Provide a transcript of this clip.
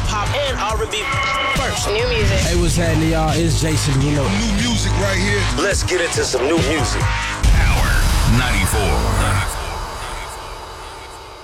hip-hop and R&B first. New music. Hey, what's happening, y'all? It's Jason Derulo. New music right here. Let's get into some new music. Power 94.